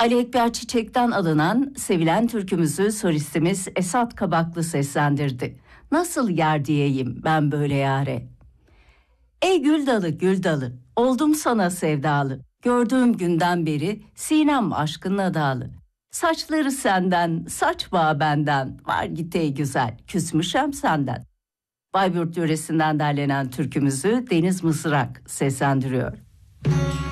Ali Ekber Çiçek'ten alınan sevilen türkümüzü solistimiz Esat Kabaklı seslendirdi. Nasıl yer diyeyim ben böyle yare. Ey gül dalı gül dalı, oldum sana sevdalı. Gördüğüm günden beri sinem aşkınla dağlı. Saçları senden, saç bağı benden, var git ey güzel, küsmüşem senden. Bayburt yöresinden derlenen türkümüzü Deniz Mızrak seslendiriyor.